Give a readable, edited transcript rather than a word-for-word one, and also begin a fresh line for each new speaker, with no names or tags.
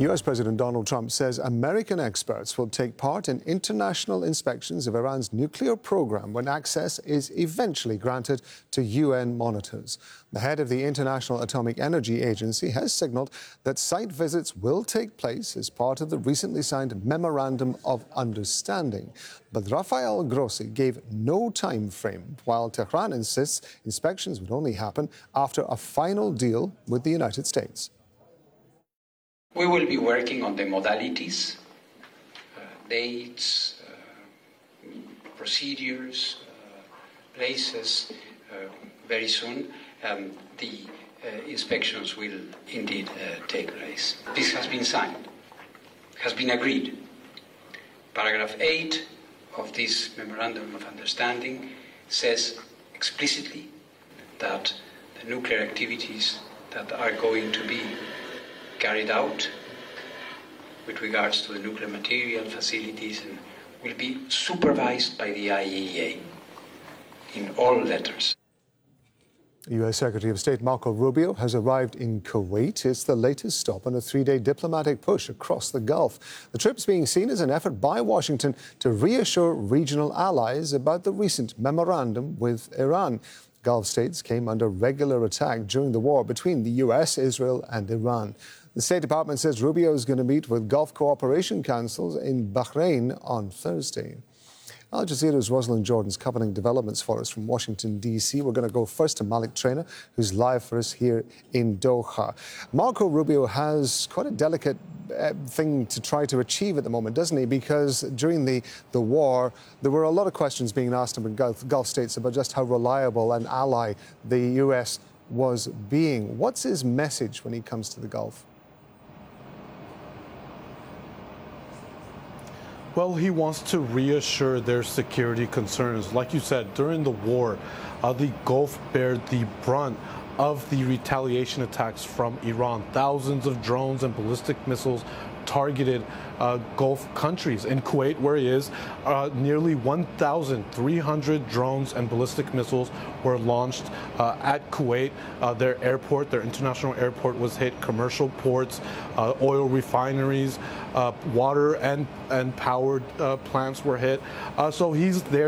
U.S. President Donald Trump says American experts will take part in international inspections of Iran's nuclear program when access is eventually granted to UN monitors. The head of the International Atomic Energy Agency has signaled that site visits will take place as part of the recently signed Memorandum of Understanding. But Rafael Grossi gave no time frame, while Tehran insists inspections would only happen after a final deal with the United States.
We will be working on the modalities, dates, procedures, places very soon. The inspections will indeed take place. This has been signed, has been agreed. Paragraph 8 of this Memorandum of Understanding says explicitly that the nuclear activities that are going to be carried out with regards to the nuclear material facilities and will be supervised by the IAEA in all letters.
U.S. Secretary of State Marco Rubio has arrived in Kuwait. It's the latest stop on a three-day diplomatic push across the Gulf. The trip's being seen as an effort by Washington to reassure regional allies about the recent memorandum with Iran. Gulf states came under regular attack during the war between the U.S., Israel and Iran. The State Department says Rubio is going to meet with Gulf Cooperation Councils in Bahrain on Thursday. Al Jazeera's Rosalind Jordan's covering developments for us from Washington, D.C. We're going to go first to Malik Trainer, who's live for us here in Doha. Marco Rubio has quite a delicate thing to try to achieve at the moment, doesn't he? Because during the war, there were a lot of questions being asked about Gulf states about just how reliable an ally the U.S. was being. What's his message when he comes to the Gulf?
Well, he wants to reassure their security concerns. Like you said, during the war, the Gulf bared the brunt of the retaliation attacks from Iran. Thousands of drones and ballistic missiles targeted Gulf countries. In Kuwait, where he is, nearly 1,300 drones and ballistic missiles were launched at Kuwait. Their airport, their international airport, was hit. Commercial ports, oil refineries, water and powered plants were hit. So he's there